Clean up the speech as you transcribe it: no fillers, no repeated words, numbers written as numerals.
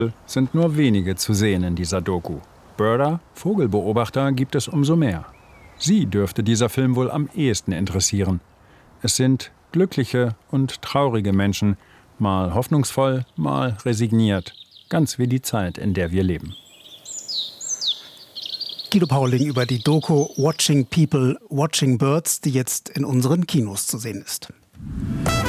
sind nur wenige zu sehen in dieser Doku. Birder, Vogelbeobachter, gibt es umso mehr. Sie dürfte dieser Film wohl am ehesten interessieren. Es sind glückliche und traurige Menschen, mal hoffnungsvoll, mal resigniert. Ganz wie die Zeit, in der wir leben. Guido Pauling über die Doku Watching People, Watching Birds, die jetzt in unseren Kinos zu sehen ist.